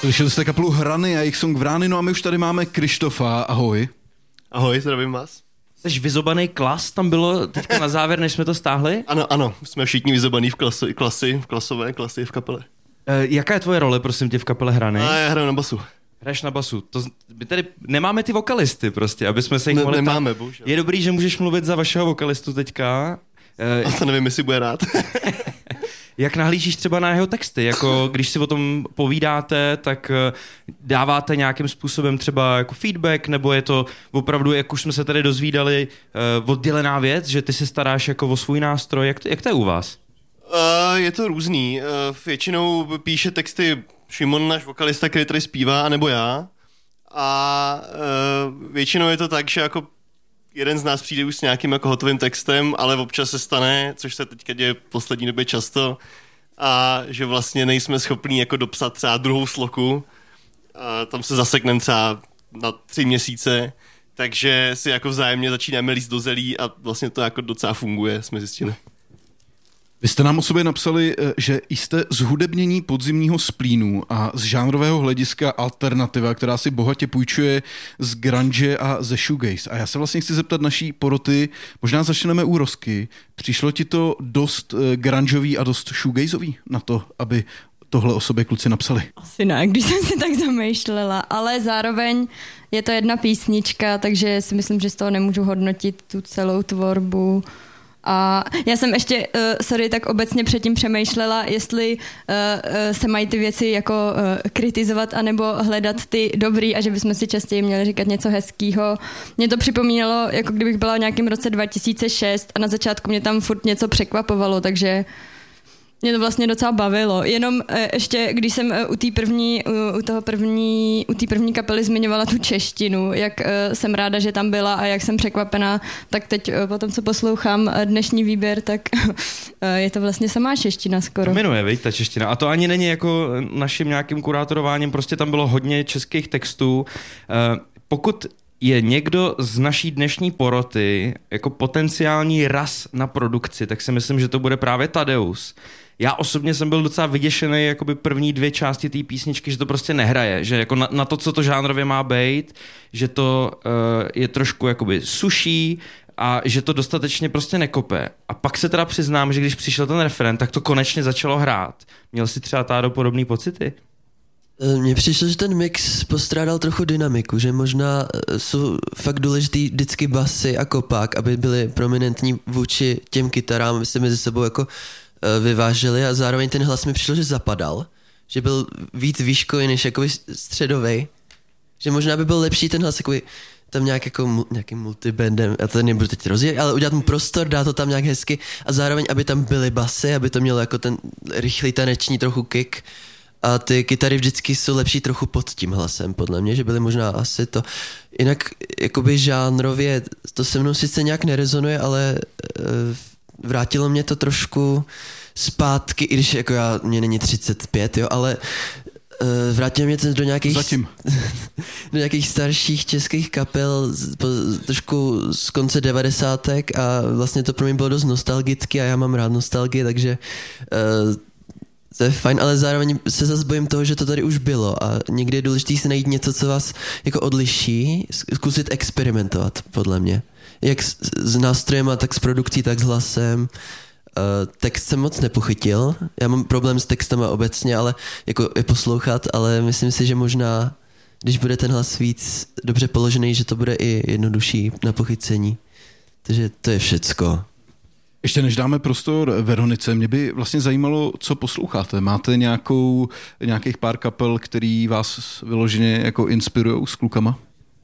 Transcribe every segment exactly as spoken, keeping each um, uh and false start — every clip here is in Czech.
Slyšeli jste kapelu Hrany a jejich song Vrány, no a my už tady máme Krištofa, ahoj. Ahoj, zdravím vás. Jsi vyzobaný Klas, tam bylo teďka na závěr, než jsme to stáhli? Ano, ano, jsme všichni vyzobaný v klasi, klasy, v klasové klasy v kapele. E, jaká je tvoje role, prosím tě, v kapele Hrany? A já hraju na basu. Hraješ na basu. To, my tady nemáme ty vokalisty prostě, aby jsme se jich ne, mohli... Nemáme, bohužel. Je dobrý, že můžeš mluvit za vašeho vokalistu teďka. E, A to nevím, jestli bude rád. Jak nahlížíš třeba na jeho texty? Jako když si o tom povídáte, tak dáváte nějakým způsobem třeba jako feedback, nebo je to opravdu, jak už jsme se tady dozvídali, oddělená věc, že ty se staráš jako o svůj nástroj? Jak to, jak to je u vás? Uh, je to různý. Uh, většinou píše texty Šimon, náš vokalista, který tady zpívá, anebo já. A uh, většinou je to tak, že jako jeden z nás přijde už s nějakým jako hotovým textem, ale občas se stane, což se teďka děje v poslední době často, a že vlastně nejsme schopní jako dopsat třeba druhou sloku. A tam se zasekneme třeba na tři měsíce, takže si jako vzájemně začínáme líst do zelí a vlastně to jako docela funguje, jsme zjistili. Vy jste nám o sobě napsali, že jste zhudebnění podzimního splínu a z žánrového hlediska alternativa, která si bohatě půjčuje z grunge a ze shoegaze. A já se vlastně chci zeptat naší poroty, možná začneme u Rosky. Přišlo ti to dost grungeový a dost shoegazeový na to, aby tohle o sobě kluci napsali? Asi ne, když jsem si tak zamýšlela, ale zároveň je to jedna písnička, takže si myslím, že z toho nemůžu hodnotit tu celou tvorbu. A já jsem ještě, uh, sorry, tak obecně předtím přemýšlela, jestli uh, uh, se mají ty věci jako uh, kritizovat anebo hledat ty dobrý a že bychom si častěji měli říkat něco hezkýho. Mě to připomínalo, jako kdybych byla v nějakém roce dva tisíce šest a na začátku mě tam furt něco překvapovalo, takže mě to vlastně docela bavilo. Jenom uh, ještě, když jsem uh, u té první, uh, u toho první, u té první kapely zmiňovala tu češtinu, jak uh, jsem ráda, že tam byla a jak jsem překvapená, tak teď uh, po tom, co poslouchám uh, dnešní výběr, tak uh, je to vlastně samá čeština skoro. Minuje, viď, ta čeština. A to ani není jako naším nějakým kurátorováním, prostě tam bylo hodně českých textů. Uh, pokud je někdo z naší dnešní poroty jako potenciální ras na produkci, tak si myslím, že to bude právě Tadeus. Já osobně jsem byl docela vyděšený jakoby první dvě části té písničky, že to prostě nehraje, že jako na, na to, co to žánrově má být, že to uh, je trošku jakoby suší a že to dostatečně prostě nekope. A pak se teda přiznám, že když přišel ten referent, tak to konečně začalo hrát. Měl jsi třeba Tádo podobný pocity? Mně přišlo, že ten mix postrádal trochu dynamiku, že možná jsou fakt důležitý vždycky basy a kopák, aby byly prominentní vůči těm kytarám, aby se mezi sebou jako vyváželi a zároveň ten hlas mi přišlo, že zapadal, že byl víc výškový než jakoby středovej, že možná by byl lepší ten hlas jakoby tam nějak jako nějakým multibandem, já to nebudu teď rozjet, ale udělat mu prostor, dát to tam nějak hezky a zároveň, aby tam byly basy, aby to mělo jako ten rychlý taneční trochu kick a ty kytary vždycky jsou lepší trochu pod tím hlasem, podle mě, že byly možná asi to. Jinak jakoby žánrově to se mnou sice nějak nerezonuje, ale uh, vrátilo mě to trošku zpátky, i když jako já, mě není třicet pět, jo, ale uh, vrátilo mě to do nějakých Zatím. do nějakých starších českých kapel z, po, trošku z konce devadesátek a vlastně to pro mě bylo dost nostalgicky a já mám rád nostalgii, takže uh, to je fajn, ale zároveň se zase bojím toho, že to tady už bylo a někdy je důležité si najít něco, co vás jako odliší, zkusit experimentovat, podle mě. Jak s, s nástrojema, tak s produkcí, tak s hlasem. Uh, text jsem moc nepochytil, já mám problém s textama obecně, ale jako je poslouchat, ale myslím si, že možná, když bude ten hlas víc dobře položený, že to bude i jednodušší na pochycení. Takže to je všecko. Ještě než dáme prostor Veronice, mě by vlastně zajímalo, co posloucháte. Máte nějakou, nějakých pár kapel, který vás vyloženě jako inspirujou s klukama?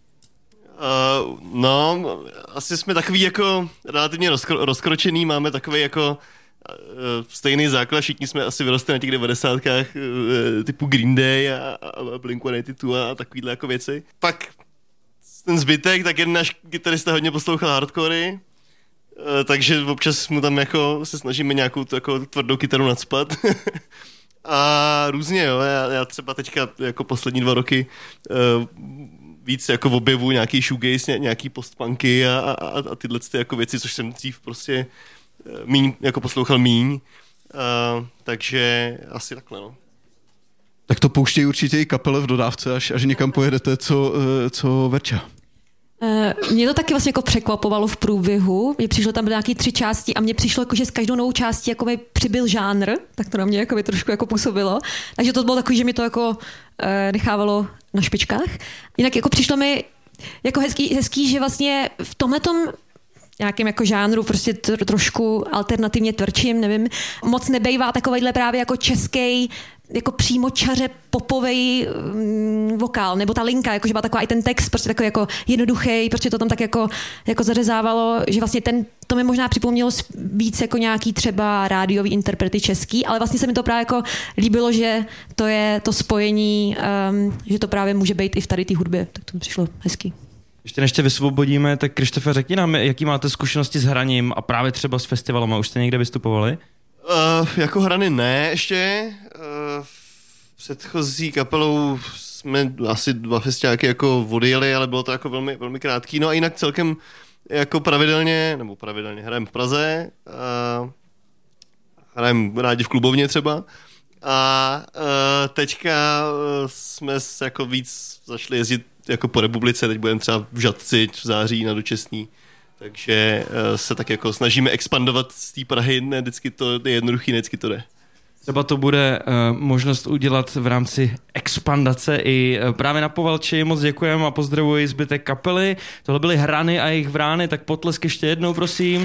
Uh, no, asi jsme takový jako relativně rozkro, rozkročený, máme takový jako uh, stejný základ, všichni jsme asi vyrostli na těch devadesátkách uh, typu Green Day a, a Blink sto osmdesát dva a takovýhle jako věci. Pak ten zbytek, tak jeden náš kytarista hodně poslouchal hardcory, uh, takže občas mu tam jako se snažíme nějakou tu, jako tvrdou kytaru nacpat. A různě, jo, já, já třeba teďka jako poslední dva roky uh, víc jako v objevu nějaký shoegaze, nějaký postpunky a, a, a tyhle ty jako věci, což jsem dřív prostě míň, jako poslouchal míň. Uh, takže asi takhle, no. Tak to pouštějí určitě i kapele v dodávce, až, až někam pojedete, co, co Verča. Mě to taky vlastně jako překvapovalo v průběhu. Mně přišlo tam nějaký tři části a mně přišlo, jako, že s každou novou částí jako mi přibyl žánr, tak to na mě jako by trošku jako působilo. Takže to bylo takový, že mi to jako e, nechávalo na špičkách. Jinak jako přišlo mi jako hezký, hezký že vlastně v tomhletom nějakým jako žánru, prostě tr- trošku alternativně tvrdším, nevím, moc nebejvá takovejhle právě jako český jako přímočaře popovej mm, vokál, nebo ta linka, jakože byla taková i ten text, prostě takový jako jednoduchý, prostě to tam tak jako, jako zařezávalo, že vlastně ten, to mi možná připomnělo víc jako nějaký třeba rádiový interprety český, ale vlastně se mi to právě jako líbilo, že to je to spojení, um, že to právě může být i v tady té hudbě, tak to mi přišlo hezký. Ještě než tě vysvobodíme, tak Krištofe, řekni nám, jaký máte zkušenosti s hraním a právě třeba s festivalama, už jste někde vystupovali? Uh, jako hrany ne ještě. Uh, předchozí kapelou jsme asi dva festiáky jako odjeli, ale bylo to jako velmi, velmi krátký. No a jinak celkem jako pravidelně, nebo pravidelně hrajeme v Praze, uh, hrajeme rádi v klubovně třeba. A uh, teďka uh, jsme se jako víc začali jezdit jako po republice, teď budeme třeba v Žatci v září na Dočesný. Takže uh, se tak jako snažíme expandovat z té Prahy, ne vždycky to je jednoduchý, ne vždycky to jde. Třeba to bude uh, možnost udělat v rámci expandace i uh, právě na Povalči. Moc děkujeme a pozdravuji zbytek kapely. Tohle byly Hrany a jejich vrány, tak potlesk ještě jednou, prosím.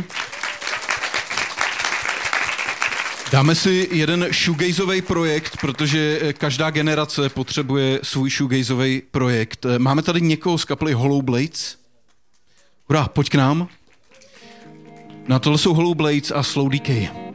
Dáme si jeden shoegazový projekt, protože každá generace potřebuje svůj shoegazový projekt. Máme tady někoho z kapely Hollow Blades. Hurá, pojď k nám. Na tohle jsou Hollow Blades a Slow Decay.